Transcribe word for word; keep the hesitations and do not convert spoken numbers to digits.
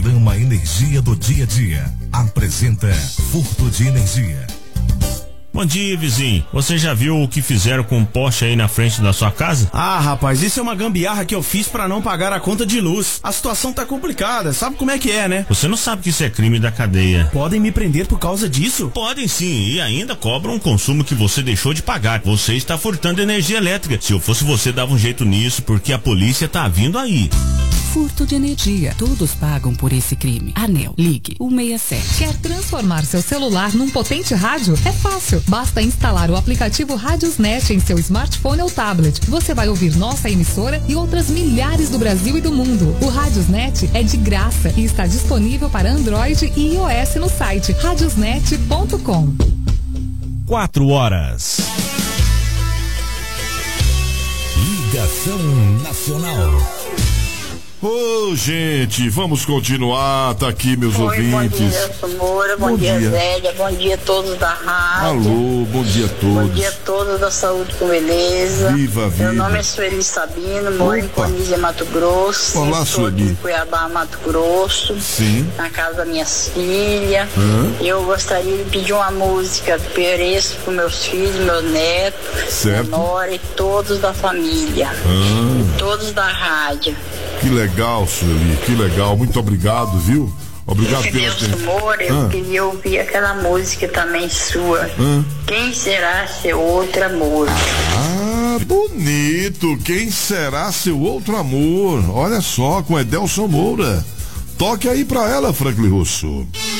programa Energia do Dia a Dia apresenta Furto de Energia. Bom dia, vizinho. Você já viu o que fizeram com o poste aí na frente da sua casa? Ah, rapaz, isso é uma gambiarra que eu fiz pra não pagar a conta de luz. A situação tá complicada, sabe como é que é, né? Você não sabe que isso é crime da cadeia. Podem me prender por causa disso? Podem sim, e ainda cobram um consumo que você deixou de pagar. Você está furtando energia elétrica. Se eu fosse você, dava um jeito nisso, porque a polícia tá vindo aí. Furto de energia. Todos pagam por esse crime. Anel, ligue cento e sessenta e sete. Quer transformar seu celular num potente rádio? É fácil. Basta instalar o aplicativo Radiosnet em seu smartphone ou tablet. Você vai ouvir nossa emissora e outras milhares do Brasil e do mundo. O Radiosnet é de graça e está disponível para Android e iOS no site radiosnet ponto com. Quatro horas. Ligação Nacional. Ô, oh, gente, vamos continuar, tá aqui meus Oi, ouvintes. Bom dia, Nelson Moura, bom, bom dia, dia, Zélia, bom dia a todos da rádio. Alô, bom dia a todos. Bom dia a todos da Saúde com Beleza. Viva, viva. Meu nome é Sueli Sabino, moro em Conizia, Mato Grosso. Olá, Estou Sueli. aqui em Cuiabá, Mato Grosso. Sim. Na casa das minhas filhas. Hã? Eu gostaria de pedir uma música que ofereço para meus filhos, meus netos, certo. minha nora e todos da família. Hã? Todos da rádio. Que legal, Sueli, que legal. Muito obrigado, viu? Obrigado pela atenção. Amor, eu ah. queria ouvir aquela música também sua. Ah. Quem será seu outro amor? Ah, bonito. Quem será seu outro amor? Olha só, com Edelson Moura. Toque aí pra ela, Franklin Russo.